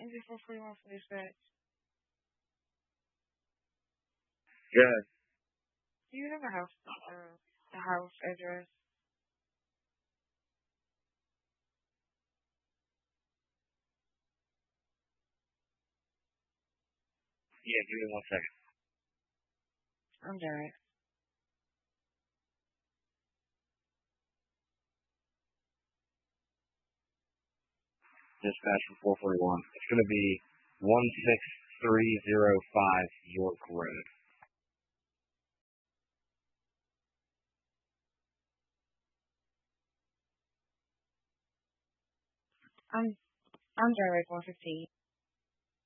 Is it 441 for dispatch? Good. Do you have a house, the house address? Yeah, give me 1 second. I'm Jared. Dispatch for 441. It's going to be 16305 York Road. I'm Jared 115.